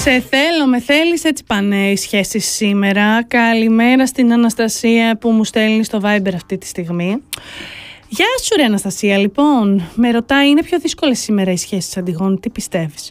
Σε θέλω, με θέλεις, έτσι πάνε οι σχέσεις σήμερα. Καλημέρα στην Αναστασία που μου στέλνει στο Viber αυτή τη στιγμή. Γεια σου ρε Αναστασία, λοιπόν. Με ρωτάει, είναι πιο δύσκολες σήμερα οι σχέσεις, Αντιγόνη, τι πιστεύεις?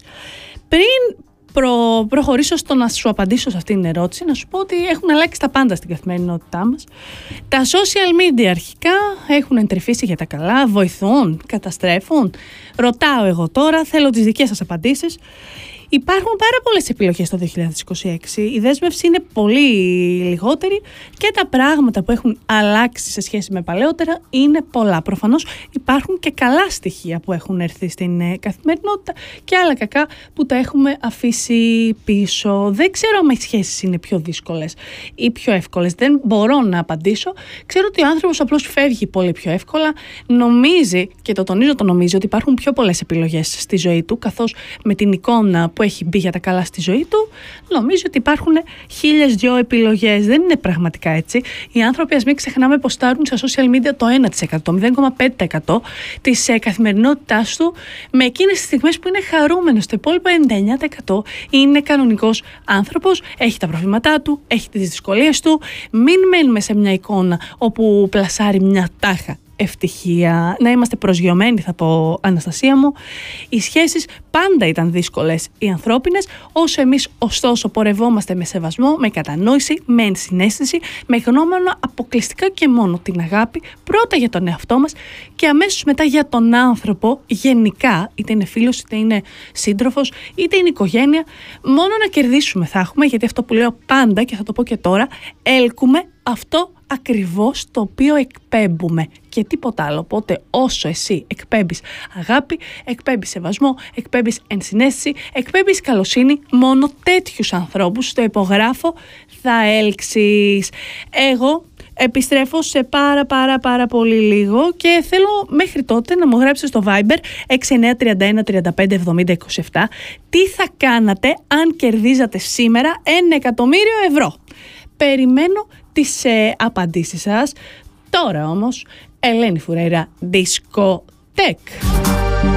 Πριν προχωρήσω στο να σου απαντήσω σε αυτήν την ερώτηση, να σου πω ότι έχουν αλλάξει τα πάντα στην καθημερινότητά μας. Τα social media αρχικά έχουν εντρυφήσει για τα καλά, βοηθούν, καταστρέφουν. Ρωτάω εγώ τώρα, θέλω τις δικές σας απαντήσεις. Υπάρχουν πάρα πολλές επιλογές το 2026, η δέσμευση είναι πολύ λιγότερη και τα πράγματα που έχουν αλλάξει σε σχέση με παλαιότερα είναι πολλά. Προφανώς υπάρχουν και καλά στοιχεία που έχουν έρθει στην καθημερινότητα και άλλα κακά που τα έχουμε αφήσει πίσω. Δεν ξέρω αν οι σχέσεις είναι πιο δύσκολες ή πιο εύκολες, δεν μπορώ να απαντήσω. Ξέρω ότι ο άνθρωπος απλώς φεύγει πολύ πιο εύκολα, νομίζει, και το τονίζω το νομίζει, ότι υπάρχουν πιο πολλές επιλογές στη ζωή του, καθώς με την εικόνα που έχει μπει για τα καλά στη ζωή του, νομίζω ότι υπάρχουν 1002 επιλογές. Δεν είναι πραγματικά έτσι. Οι άνθρωποι, ας μην ξεχνάμε, ποστάρουν στα social media το 1%, 0,5% της καθημερινότητάς του με εκείνες τις στιγμές που είναι χαρούμενος. Το υπόλοιπο 99% είναι κανονικός άνθρωπος, έχει τα προβλήματά του, έχει τις δυσκολίες του. Μην μένουμε σε μια εικόνα όπου πλασάρει μια τάχα ευτυχία. Να είμαστε προσγειωμένοι, θα πω, Αναστασία μου. Οι σχέσεις πάντα ήταν δύσκολες οι ανθρώπινες, όσο εμείς ωστόσο πορευόμαστε με σεβασμό, με κατανόηση, με ενσυναίσθηση, με γνώμονα αποκλειστικά και μόνο την αγάπη, πρώτα για τον εαυτό μας και αμέσως μετά για τον άνθρωπο γενικά, είτε είναι φίλος, είτε είναι σύντροφος, είτε είναι οικογένεια. Μόνο να κερδίσουμε θα έχουμε, γιατί αυτό που λέω πάντα και θα το πω και τώρα, έλκουμε αυτό ακριβώς το οποίο εκπέμπουμε και τίποτα άλλο. Οπότε όσο εσύ εκπέμπεις αγάπη, εκπέμπεις σεβασμό, εκπέμπεις ενσυναίσθηση, εκπέμπεις καλοσύνη, μόνο τέτοιους ανθρώπους, το υπογράφω, θα έλξεις. Εγώ επιστρέφω σε πάρα πολύ λίγο και θέλω μέχρι τότε να μου γράψεις στο Viber 6931 35 70 27 τι θα κάνατε αν κερδίζατε σήμερα 1.000.000 ευρώ. Περιμένω τις απαντήσεις σας. Τώρα όμως, Ελένη Φουρέιρα, Disco Tech.